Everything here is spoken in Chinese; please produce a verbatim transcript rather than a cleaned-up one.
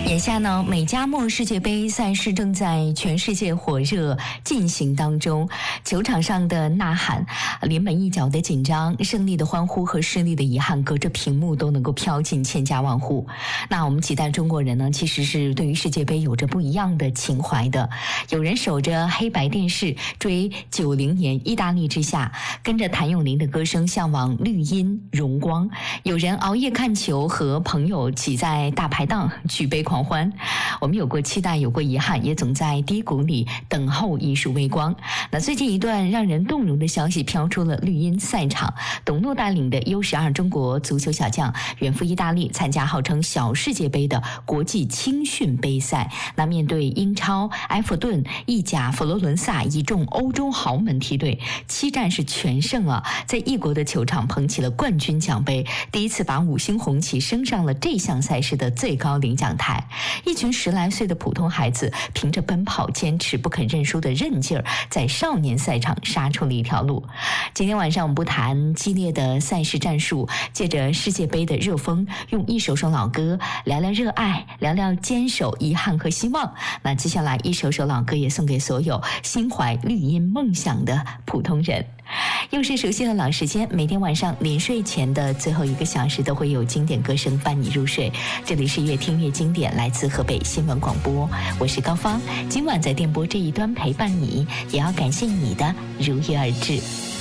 眼下呢，美加墨世界杯赛事正在全世界火热进行当中，球场上的呐喊、临门一脚的紧张、胜利的欢呼和失利的遗憾，隔着屏幕都能够飘进千家万户。那我们几代中国人呢，其实是对于世界杯有着不一样的情怀的。有人守着黑白电视追九零年意大利之夏，跟着谭咏麟的歌声向往绿荫荣光；有人熬夜看球，和朋友挤在大排档举杯狂欢。我们有过期待，有过遗憾，也总在低谷里等候一束微光。那最近一段让人动容的消息飘出了绿茵赛场，董路带领的 U 十二 中国足球小将远赴意大利参加号称小世界杯的国际青训杯赛。那面对英超、埃弗顿、意甲、佛罗伦萨一众欧洲豪门梯队，七战是全胜啊，在异国的球场捧起了冠军奖杯，第一次把五星红旗升上了这项赛事的最高领奖台。一群十来岁的普通孩子，凭着奔跑、坚持、不肯认输的韧劲儿，在少年赛场杀出了一条路。今天晚上我们不谈激烈的赛事战术，借着世界杯的热风，用一首首老歌聊聊热爱，聊聊坚守、遗憾和希望。那接下来一首首老歌也送给所有心怀绿茵梦想的普通人。又是熟悉的老时间，每天晚上临睡前的最后一个小时都会有经典歌声伴你入睡。这里是越听越经典，来自河北新闻广播，我是高芳。今晚在电波这一端陪伴你，也要感谢你的如约而至。